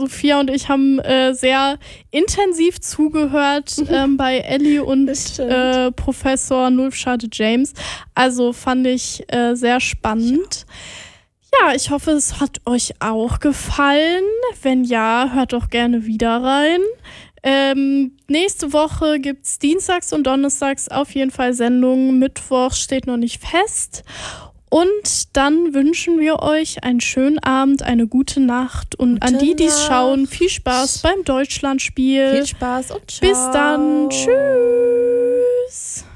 Sophia und ich haben sehr intensiv zugehört bei Ellie und Professor Nulfschade James. Also fand ich sehr spannend. Ja, ich hoffe, es hat euch auch gefallen. Wenn ja, hört doch gerne wieder rein. Nächste Woche gibt's dienstags und donnerstags auf jeden Fall Sendungen. Mittwoch steht noch nicht fest. Und dann wünschen wir euch einen schönen Abend, eine gute Nacht. Und an die es schauen, viel Spaß beim Deutschlandspiel. Viel Spaß und ciao. Bis dann. Tschüss.